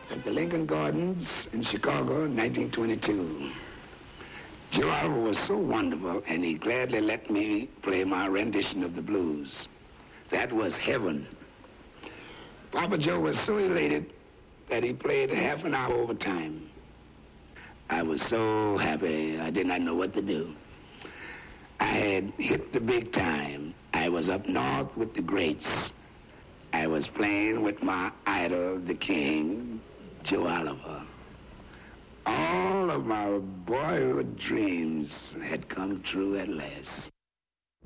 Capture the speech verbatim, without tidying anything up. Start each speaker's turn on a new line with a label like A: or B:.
A: at the Lincoln Gardens in Chicago in nineteen twenty-two. Joe Oliver was so wonderful, and he gladly let me play my rendition of the blues. That was heaven. Papa Joe was so elated that he played half an hour overtime. I was so happy, I did not know what to do. I had hit the big time. I was up north with the greats. I was playing with my idol, the king, Joe Oliver. All of my boyhood dreams had come true at last.